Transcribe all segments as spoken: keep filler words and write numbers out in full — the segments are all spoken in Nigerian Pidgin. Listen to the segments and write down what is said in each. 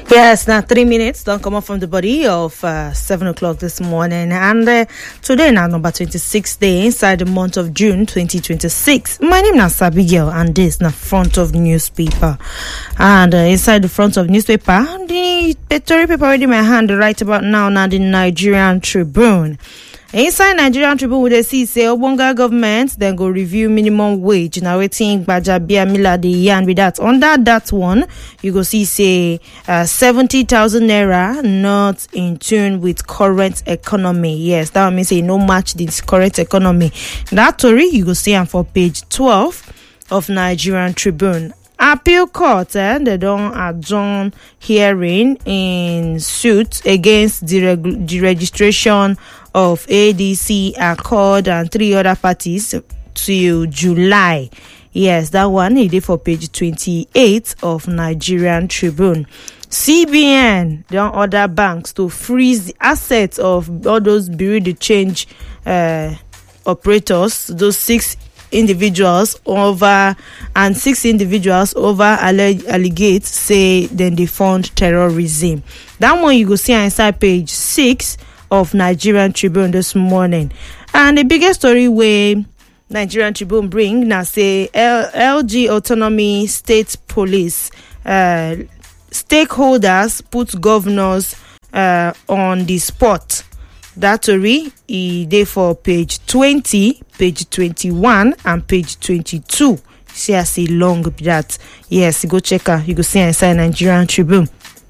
Yes, now three minutes don't come up from the body of uh, seven o'clock this morning, and uh, today now number twenty-six day inside the month of June twenty twenty-six. My name is Abigail, and this na front of newspaper, and uh, inside the front of newspaper, the story paper already in my hand right about now. Now the Nigerian Tribune. Inside Nigerian Tribune, we see say Obonga government then go review minimum wage. Now waiting Bajabia Mila the yan with that. Under that one, you go see say uh, seventy thousand naira not in tune with current economy. Yes, that means say no match this current economy. That story you go see am for page twelve of Nigerian Tribune. Appeal court, eh, they don't adjourn hearing in suit against the, reg- the registration of A D C, Accord, and three other parties till July. Yes, that one is for page twenty-eight of Nigerian Tribune. C B N don't order banks to freeze the assets of all those bureau de change uh, operators, those six individuals over and six individuals over alleg- allegate say then they fund terrorism. That one you go see inside page six of Nigerian Tribune this morning. And the biggest story where Nigerian Tribune bring now say L- LG Autonomy State Police uh, stakeholders put governors uh, on the spot. That story is there for page twenty, page twenty-one, and page twenty-two. See, I see long that. Yes, go check out. You go see inside Nigerian Tribune.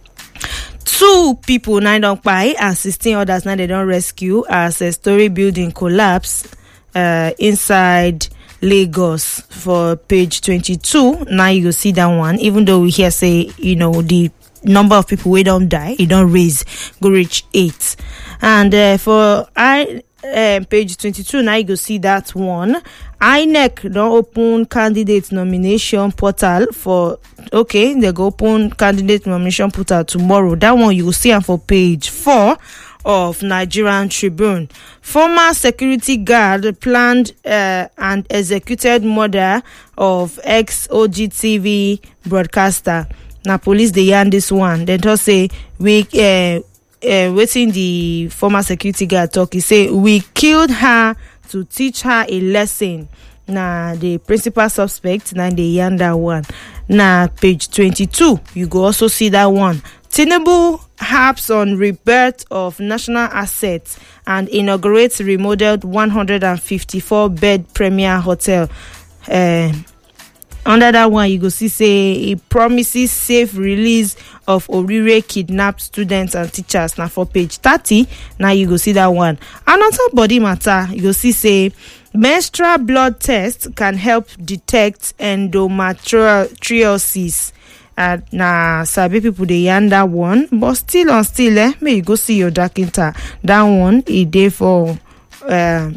Two people now don't buy and sixteen others now they don't rescue as a story building collapse uh, inside Lagos for page twenty-two. Now you go see that one. Even though we hear say you know the number of people who don't die, it don't raise, go reach eight. And uh, for I uh, page twenty-two, now you go see that one. I N E C don't open candidate nomination portal for okay, they go open candidate nomination portal tomorrow. That one you will see on for page four of Nigerian Tribune. Former security guard planned uh, and executed murder of ex-O G T V broadcaster. Now police they yarn this one. They just say we uh, uh waiting the former security guard talk. He say we killed her to teach her a lesson. Now the principal suspect now they yarn that one. Now page twenty-two, you go also see that one. Tinubu harps on rebirth of national assets and inaugurates remodeled one hundred fifty-four bed premier hotel. Uh, Under that one, you go see say it promises safe release of Orire kidnapped students and teachers. Now for page thirty, now you go see that one. And on top body matter, you go see say menstrual blood test can help detect endometriosis. Uh, now sabi people they yarn that one, but still on still, eh, may you go see your doctor. That one is there for uh,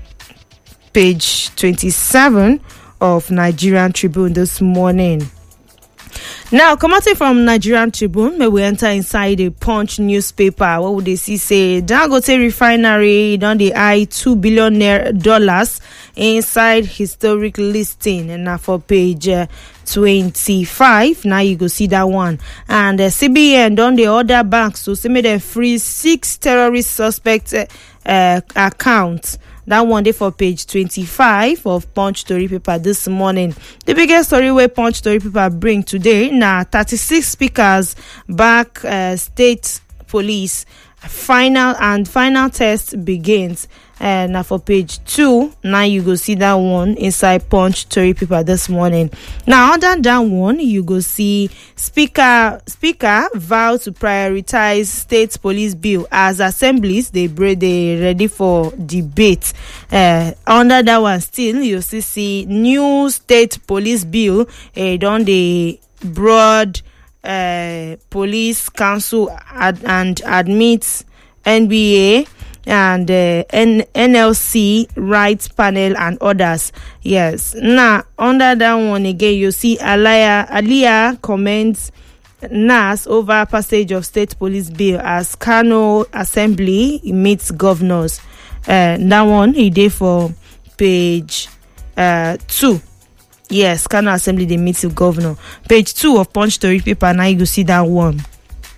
page twenty-seven of Nigerian Tribune this morning. Now, coming from Nigerian Tribune, may we enter inside the Punch newspaper. What would they see? Say Dangote Refinery done the eye two billion dollars inside historic listing, and now for page uh, twenty-five. Now you go see that one. And uh, C B N done the other banks to so, see them free six terrorist suspect uh, uh, accounts. That one day for page twenty-five of Punch Story Paper this morning. The biggest story where Punch Story Paper bring today, now thirty-six speakers back uh, state police. Final and final test begins. And uh, now for page two, now you go see that one inside Punch Story Paper this morning. Now under that one, you go see speaker speaker vow to prioritize state police bill as assemblies they they ready for debate. Uh, under that one, still you see see new state police bill. Uh, done the broad uh, police council ad- and admits N B A and uh, N- NLC rights panel and others. Yes. Now under that one again, you see Aliyah Aliyah comments N A S over passage of state police bill as Kano Assembly meets governors. Uh, that one he did for page uh, two. Yes, Kano Assembly they meet with governor. Page two of Punch Story Paper. Now you go see that one.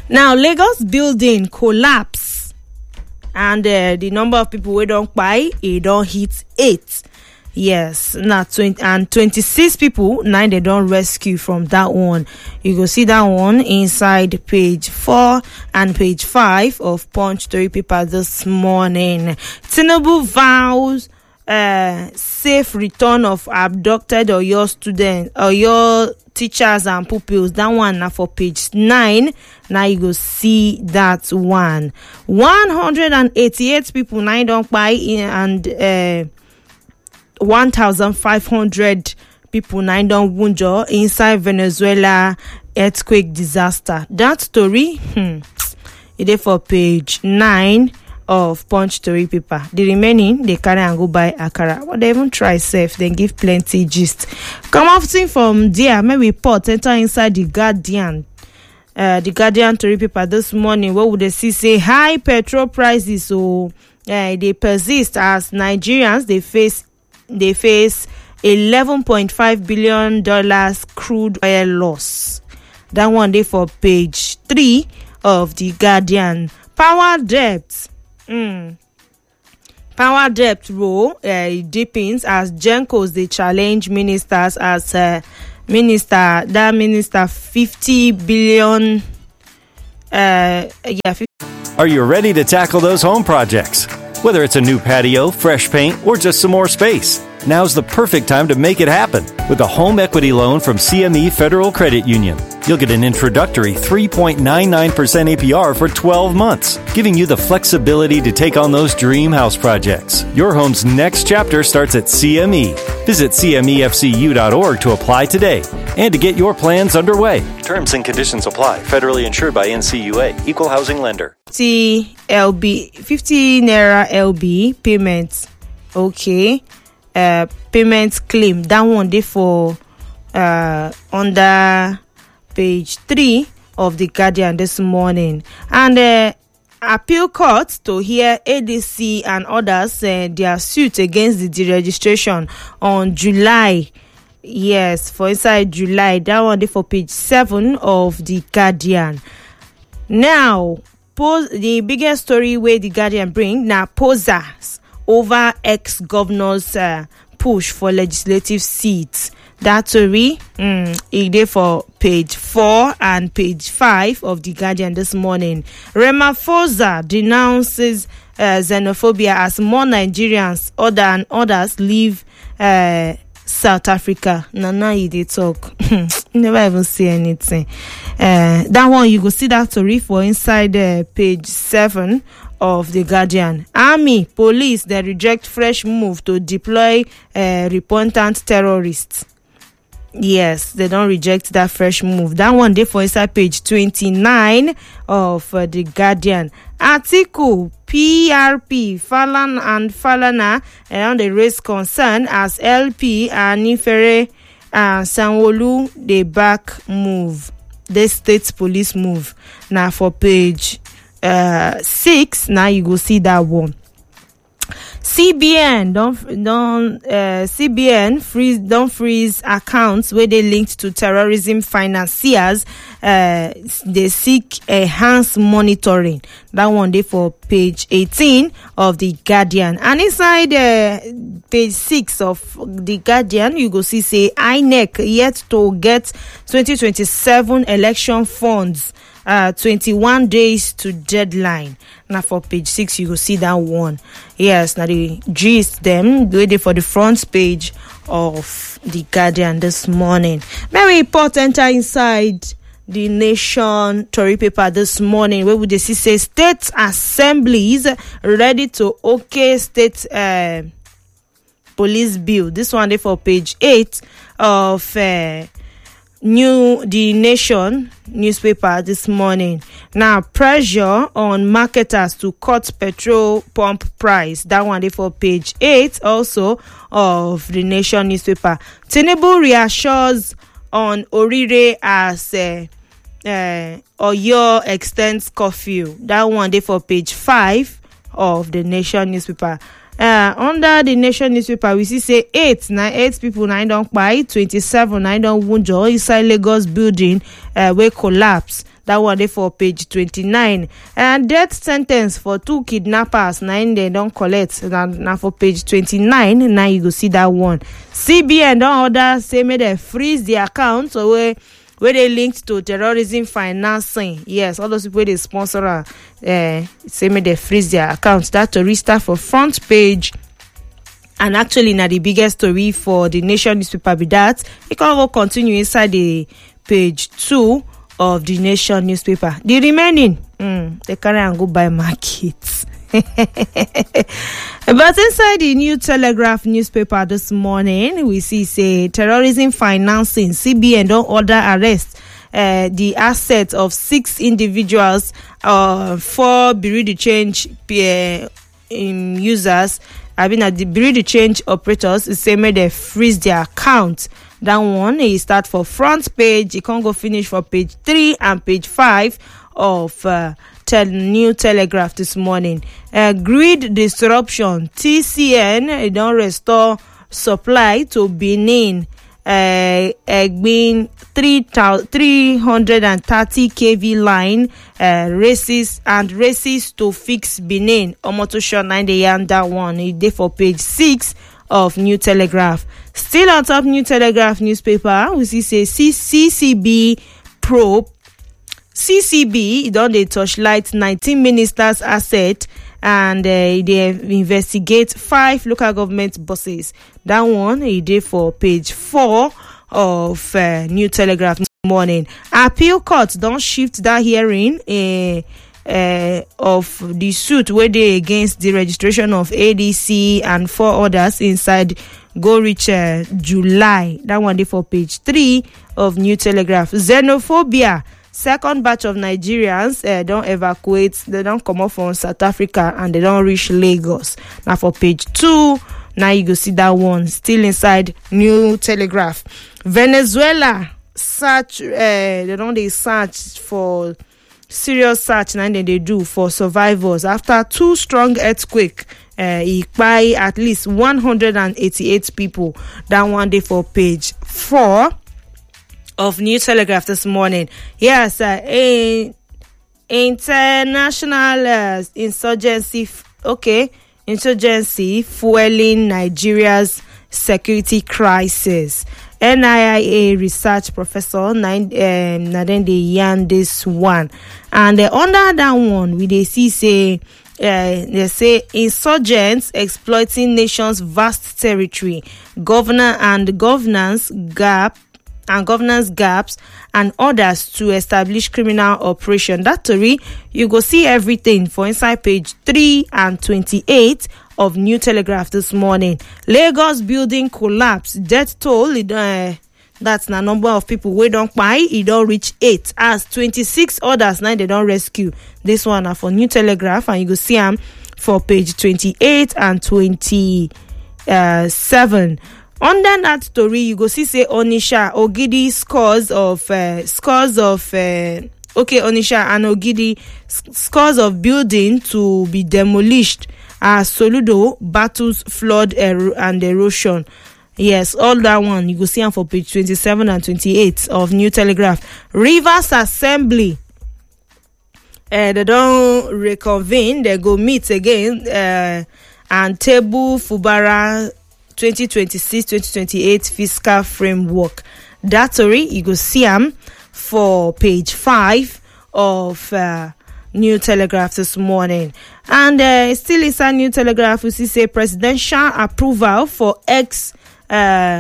Now, Lagos building collapse, and uh, the number of people we don't buy, it don't hit eight. Yes, now twenty and twenty-six people now they don't rescue from that one. You go see that one inside page four and page five of Punch Story paper this morning. Tinubu vows uh safe return of abducted or your students or your teachers and pupils. That one now for page nine. Now you go see that one. one hundred eighty-eight people now don't buy in, and uh one thousand five hundred people now don't wunjure inside Venezuela earthquake disaster. That story, hmm, it is for page nine of Punch Story paper. The remaining they carry and go buy akara. But they even try safe, then give plenty gist. Come off from there, maybe report enter inside the Guardian. Uh, the Guardian Story paper this morning. What would they see? Say high petrol prices, so uh, they persist as Nigerians they face they face eleven point five billion dollars crude oil loss. That one day for page three of the Guardian. Power debt. Mm. Power debt row uh, deepens as Gencos they challenge ministers as uh, minister that minister fifty billion. Uh, yeah. fifty Are you ready to tackle those home projects? Whether it's a new patio, fresh paint, or just some more space, now's the perfect time to make it happen with a home equity loan from C M E Federal Credit Union. You'll get an introductory three point nine nine percent A P R for twelve months, giving you the flexibility to take on those dream house projects. Your home's next chapter starts at C M E. Visit C M E F C U dot org to apply today and to get your plans underway. Terms and conditions apply. Federally insured by N C U A. Equal housing lender. fifty L B, fifty naira L B payments. Okay. Uh, payments claim. That one day for uh under page three of the Guardian this morning. And uh, appeal court to hear A D C and others uh, their suit against the deregistration on July. Yes, for inside July. That one day for page seven of the Guardian. Now, pose the biggest story where the Guardian bring now posers over ex-governors uh, push for legislative seats. That story mm, is there for page four and page five of the Guardian this morning. Ramaphosa denounces uh, xenophobia as more Nigerians other and others leave uh, South Africa. Nana, you they talk. Never even say anything. Uh, that one you go see that story for inside uh, page seven of the Guardian. Army, police, they reject fresh move to deploy uh, repentant terrorists. Yes, they don't reject that fresh move. That one day for inside page twenty-nine of uh, the Guardian. Article P R P, Falan and Falana around the raise concern as L P and Nifere and Sanwo-Olu they back move. The state police move. Now for page uh six, now you go see that one. C B N don't don't uh, C B N freeze don't freeze accounts where they linked to terrorism financiers. Uh, they seek enhanced monitoring. That one day for page eighteen of the Guardian. And inside uh, page six of the Guardian, you go see say I N E C yet to get twenty twenty-seven election funds. Uh, twenty-one days to deadline. Now for page six, you will see that one. Yes, now the gist them waiting for the front page of the Guardian this morning. Very important inside the Nation Tory paper this morning. Where would they see say state assemblies ready to okay state uh, police bill. This one day for page eight of uh, New the Nation newspaper this morning. Now pressure on marketers to cut petrol pump price. That one day for page eight also of the Nation newspaper. Tinubu reassures on Orire as uh, uh, Oyo extends curfew. That one day for page five of the Nation newspaper. Uh, under the Nation newspaper, we see say eight, nine, eight people nine don't buy, twenty-seven, nine don't wound inside Lagos building uh, where collapse. That one there for page twenty-nine. And death sentence for two kidnappers, nine they don't collect. Now for page twenty-nine, now you go see that one. C B N don't order say may they freeze the accounts or where where they linked to terrorism financing. Yes, all those people they sponsor uh, say may they freeze their accounts. That to restart for front page. And actually now the biggest story for the Nation newspaper be that it can go continue inside the page two of the Nation newspaper. The remaining mm, they carry and go buy markets. But inside the New Telegraph newspaper this morning, we see say terrorism financing. C B N don't order arrest uh, the assets of six individuals, uh, four Bureau de Change uh, um, users. I mean, at the Bureau de Change operators, say may they freeze their account. That one he start for front page. He can't go finish for page three and page five of uh, tel- New Telegraph this morning. Uh, grid disruption. T C N it don't restore supply to Benin. Uh, Egbin three hundred thirty kV line uh, races and races to fix Benin. Omotosho nine the yarn that one. It dey for page six of New Telegraph. Still on top New Telegraph newspaper, we see say C C B probe. C C B don dey torchlight nineteen ministers' asset and uh, they investigate five local government bosses. That one e dey for page four of uh, New Telegraph this morning. Appeal court don shift that hearing uh, uh, of the suit wey dey against the registration of A D C and four others inside go reach uh, July. That one dey for page three of New Telegraph. Xenophobia. Second batch of Nigerians uh, don't evacuate. They don't come off from South Africa and they don't reach Lagos. Now for page two, now you go see that one still inside New Telegraph. Venezuela search. Uh, they don't they search for serious search. Now they, they do for survivors after two strong earthquake. Uh, it by at least one hundred eighty-eight people. That one day for page four of New Telegraph this morning. Yes, uh, a international uh, insurgency. F- okay, insurgency fueling Nigeria's security crisis. N I I A research professor nine um na then they yarn this one, and uh, under that one we they see say. Uh, they say insurgents exploiting nation's vast territory, governor and governance gap and governance gaps and orders to establish criminal operation. That story you go see everything for inside page three and twenty-eight of New Telegraph this morning. Lagos building collapse, death toll. Uh, that's the number of people we don't buy. It don't reach eight as twenty-six others now they don't rescue. This one are for New Telegraph and you go see them for page twenty-eight and twenty-seven. Under that story, you go see say Onisha Ogidi scores of uh, scores of uh, okay Onisha and Ogidi scores of building to be demolished as Soludo battles flood er- and erosion. Yes, all that one you go see them for page twenty-seven and twenty-eight of New Telegraph. Rivers Assembly. Uh, they don't reconvene. They go meet again uh, and table Fubara twenty twenty-six twenty twenty-eight fiscal framework. That story you go see them for page five of uh, New Telegraph this morning. And uh, still inside New Telegraph, we see say presidential approval for ex uh,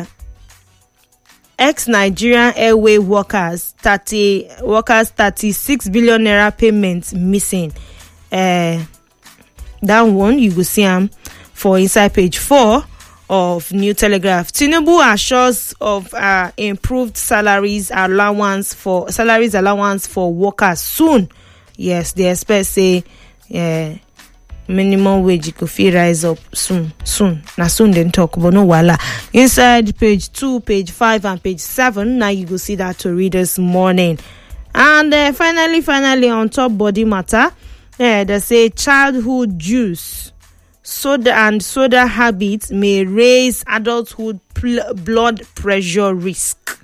ex Nigerian Airway workers thirty workers thirty-six billion naira payments missing. Uh, that one you go see them for inside page four of New Telegraph. Tinubu assures of uh, improved salaries allowance for salaries allowance for workers soon. Yes, they expect say uh, minimum wage could feel rise up soon. Soon, now soon then talk, but no wala. Inside page two, page five, and page seven. Now you go see that to read this morning. And uh, finally, finally on top body matter, yeah, they say childhood juice. soda and soda habits may raise adulthood pl- blood pressure risk.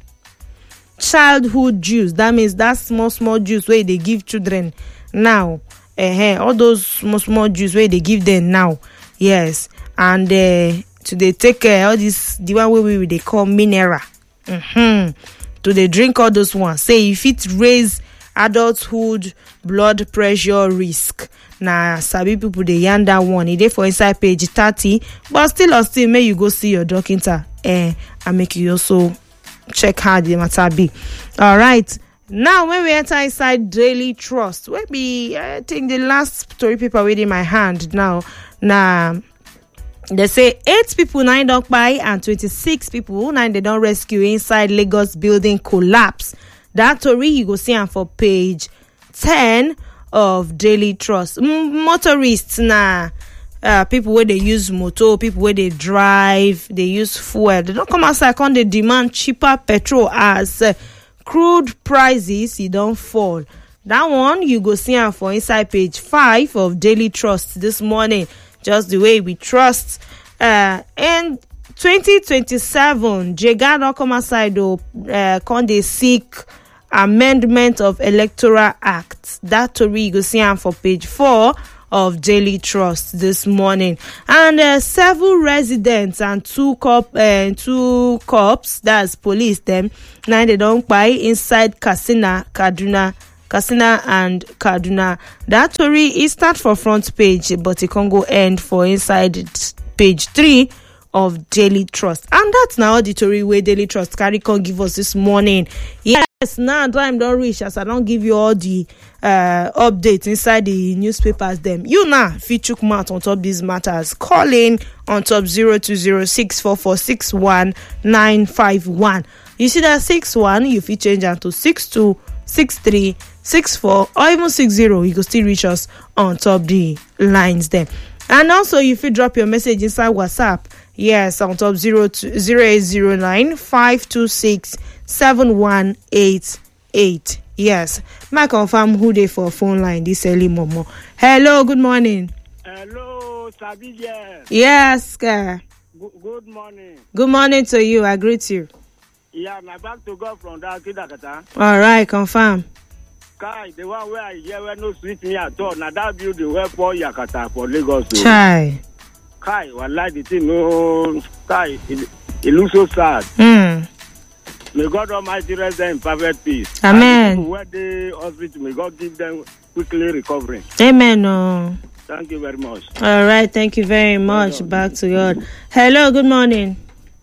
Childhood juice, that means that small small juice where they give children now. Uh, all those small small juice where they give them now. Yes, and uh, to they take uh, all this the one way we they call mineral. Mm-hmm. To they drink all those ones. Say if it raise adulthood blood pressure risk. Now, sabi people they yarn that one. It for inside page thirty, but still or still may you go see your doctor eh, and make you also check how the matter be. All right. Now, when we enter inside Daily Trust, maybe I think the last story paper within my hand now. Now, they say eight people nine don't buy and twenty-six people nine they don't rescue inside Lagos building collapse. That story you go see on for page ten of Daily Trust. M- motorists now. Uh, people where they use motor, people where they drive, they use fuel. They don't come outside and they demand cheaper petrol as uh, crude prices, it don't fall. That one, you go see am for inside page five of Daily Trust this morning. Just the way we trust. Uh, and twenty twenty-seven, Jega don't come outside though, uh, can they seek amendment of Electoral Act. That story you go see am for page four of Daily Trust this morning. And uh, several residents and two cop uh, two cops, that's police them, now they don't buy inside Katsina, Kaduna, Katsina and Kaduna. That story is start for front page, but it can go end for inside page three of Daily Trust. And that's now the story where Daily Trust carry can give us this morning. Yes, now time don't reach as I don't give you all the uh updates inside the newspapers them. You now fit chook mouth on top these matters. Call in on top zero two zero six four four six one nine five one. You see that six one, you fit change to six two six three six four or even six zero. You can still reach us on top the lines there. And also if you drop your message inside WhatsApp, yes, on top zero two zero eight zero nine five two six seven one eight eight. Yes, my confirm who they for phone line this early momo. Hello, good morning. Hello, Sabidia. Yes, sir. G- good morning. Good morning to you. I greet you. Yeah, my back to go from that Kidakata. All right, confirm. Kai, the one where I hear when no sweet me at all. Now that building where for Yakata for Lagos. Chai. Kai, wallahi the thing no. Kai, it, it looks so sad. Hmm. May God Almighty rest them in perfect peace. Amen. And where the hospital, may God give them quickly recovering. Amen. Oh. Thank you very much. All right, thank you very much. Well Back to God. Hello, good morning.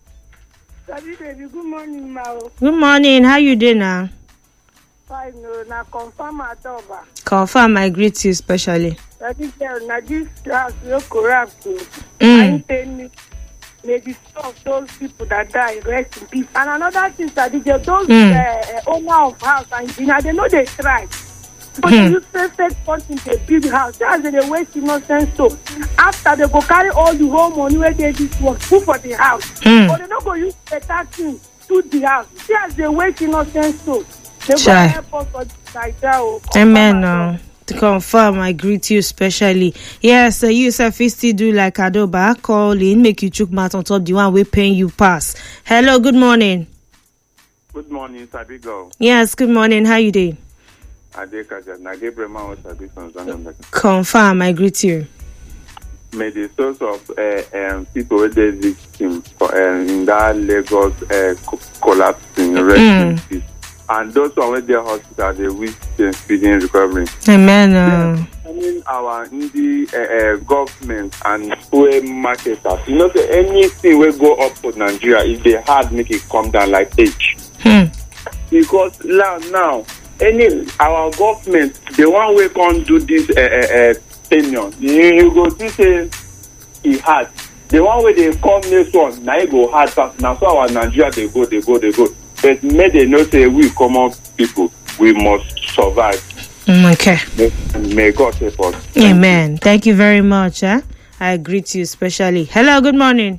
Sabi baby, good morning, Mao. Good morning. How you doing now? Fine, no, na confirm at all, ba. Confirm. I greet you especially. Sabi girl, na this house no corrupt. Mm. I tell me, may the soul of those people that die rest in peace. And another thing, Sabi girl, those Mm. uh, uh, owner of house and you know, they know they try. But Hmm. you say fake something to build the house. That's they waste innocent soul. After they go carry all the whole money where they this work, put for the house. Hmm. But they don't go use better thing to the house. See as they waste innocent soul. They go Chai. help us for like that. Oh, Amen. confirm No. To confirm, I greet you especially. Yes, uh, you self still do like Adoba. Call in, make you chook mouth on top the one we paying you pass. Hello, good morning. Good morning, Sabigo. Yes, good morning. How you doing? Adekaja, Nagebrema was Sabi Sonzananda. Confirm, I greet you. May the source of uh, um, people with the victim for, uh, in that Lagos uh, co- collapsing, rest in Mm. peace. And those who are with their hospital, they wish them speedy recovery. Amen. Uh, I mean, our indie uh, uh, government and way marketers, you know, say anything will go up for Nigeria if they hard make it come down like H. hmm. Because now, now, any our government, the one we can't do this uh, uh, uh, opinion, you, you go to say it hard. The one where they come next one, now it go hard fast. Now so our Nigeria they go, they go, they go. But may they not say we common people, we must survive. Mm, okay. May, may God help us. Thank Amen. Thank you very much. Eh? I greet you especially. Hello, good morning.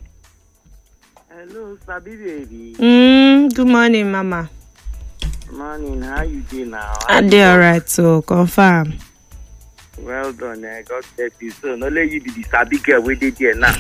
Hello, Sabi baby. Mm, good morning, Mama. Morning, how you doing now? I did all right, so confirm. Well done, eh? God bless you. So, not let you be the sabi girl we did here now.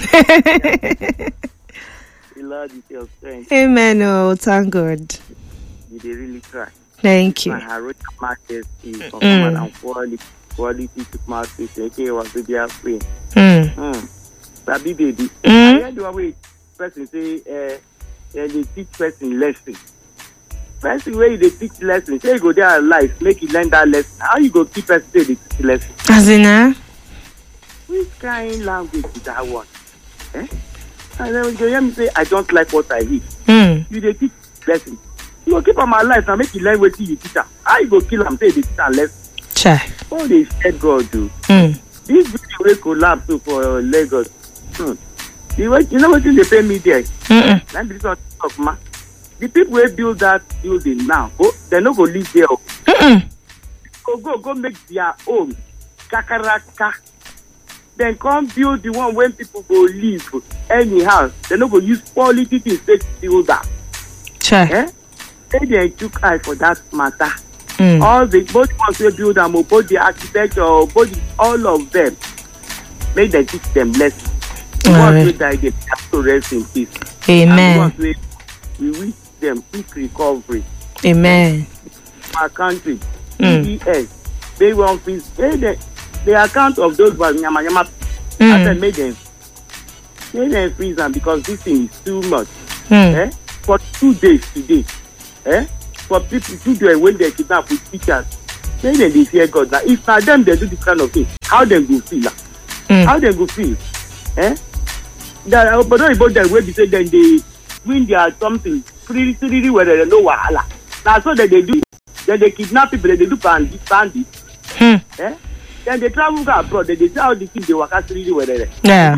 The Lord is your strength. Amen. Oh, thank God. You did really try. Thank you. My heroic majesty, Mm. command and quality, quality to master. Okay, was to be a free. Mm. Hmm. Sabi baby. Mm. I heard the way person say, uh, they teach person lesson. Person where they teach lesson, say you go there life, make you learn that lesson. How you go keep person say they teach lesson? As in, uh? Which kind of language is that one? Eh? And then when you hear me say, I don't like what I hear. Mm. You they teach lesson. You go keep on my life and make you learn what you teach. How you go kill them say they teach lesson? Check. Oh, they said God do. Mm. This building will collapse too for Lagos. Hmm. You, know, you know what they pay me there? Mm-mm. Let me talk, man. The people who build that building now, oh, they're not going to live there. Mm-mm. Go, go, go make their own. Kakaraka. Then come build the one when people go live anyhow. They're not going to use quality things to build that. Check. Eh? They they took eye for that matter. Mm. All the both ones who build them, both the architecture, both all of them, make them teach them lesson. The All ones right. who die, they have to rest in peace. Amen. And the ones who we wish them quick recovery. Amen. Our country, Mm. C D S, they want freeze. They, they, the account of those was nyama nyama. Mm. I said make them, make them freeze them because this thing is too much. Mm. Eh? For two days today, eh? For people to do it when they kidnap with teachers, then they fear God. Now, if not them they do this kind of thing, how they go feel? Like? Mm. How they go feel? Eh? That but not about them when they say then they win their something pretty pretty where they know wahala. Now so that they do, then they kidnap people, then they do bandit, bandit. Hmm. Eh? Then they travel go abroad, then they say how the thing they work out really where they. Yeah.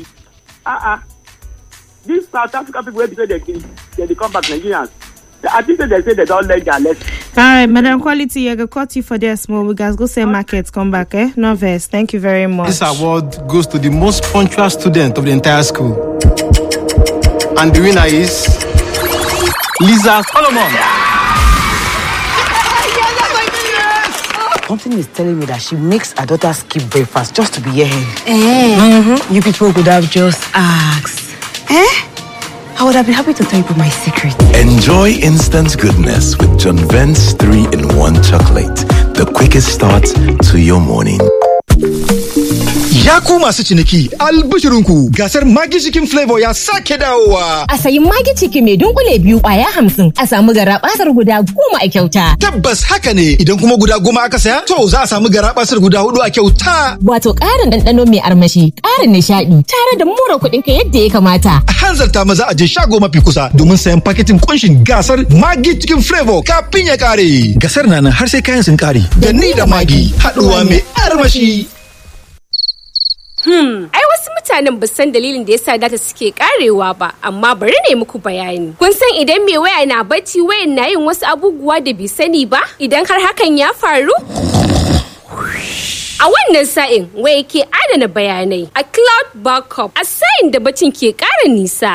Ah uh-uh. These South African people, when they say they, they, they come back Nigerians, I think that they say they don't learn their lesson. All right, Madam Quality, I got cut you for this small. We guys go say markets, come back, eh? No verse. Thank you very much. This award goes to the most punctual student of the entire school. And the winner is Lisa Solomon. Something is telling me that she makes her daughter skip breakfast just to be here. Eh? Mm-hmm. You people could have just asked. Eh? I would have been happy to tell you my secret. Enjoy instant goodness with John Vent's three in one chocolate. The quickest start to your morning. Ya ku masu ciniki, albishirinku gasar Maggi Chicken Flavor ya sake dawowa. A sayi Maggi Chicken mai dunkule biyu kwaya hamsin, a samu garabasar guda goma a kyauta. Tabbas haka ne, idan kuma guda goma aka saya, to za a samu garabasar guda hudu a kyauta. Wato ƙarin ɗanɗano mai armashi, ƙarin nishaɗi, tare da more kuɗin ka yadda ya kamata. A hanzarta maza a je shago mafi kusa domin sayan paketin kunshin gasar Maggi Chicken Flavor kafin ya ƙare. Gasar na nan har sai kayan sun ƙare. Da ni da Maggi, haɗuwa mai armashi. Hmm, ai wasu mutanen ba san dalilin da yasa data suke karewa ba, amma bari ne muku bayani. Kun san idan mai waya na bacci wayan na yin wasu abubuwa da bai sani ba? Idan har hakan ya faru? A wannan sa'in waya ke adana bayanai a cloud backup a sa'in da bacin ke ƙara nisa.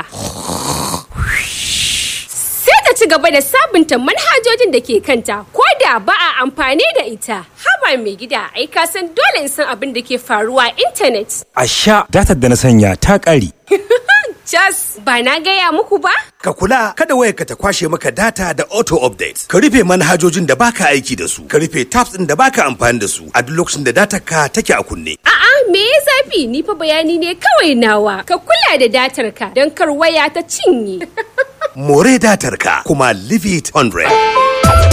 Sai ta ci gaba da sabunta manhajojin da ke kanta ko da ba a amfani da ita. Haba mai gida, ai ka san dole in san abin da ke faruwa a intanet. A sha datar da na sanya ta ƙare. Jas, ba na gaya muku ba? Ka kula kada wayarka ta kwashe maka data da auto update. Ka rufe manhajojin da baka aiki da su. Ka rufe tabs ɗin da baka amfani da su a duk lokacin da datar ka take a kunne. A'a, me ya zafi? Ni fa bayani ne kawai nawa. Ka kula da datar ka don kar waya ta cinye. More datar ka kuma leave it one hundred.